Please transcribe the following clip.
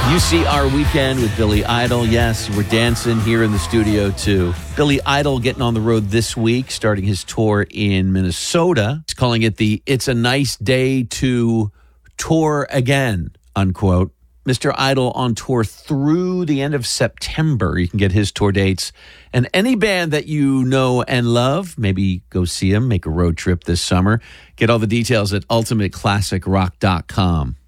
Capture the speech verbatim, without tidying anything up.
You see our weekend with Billy Idol. Yes, we're dancing here in the studio too. Billy Idol getting on the road this week, starting his tour in Minnesota. He's calling it the It's a Nice Day to Tour Again, unquote. Mister Idol on tour through the end of September. You can get his tour dates. And any band that you know and love, maybe go see him, make a road trip this summer. Get all the details at ultimate classic rock dot com.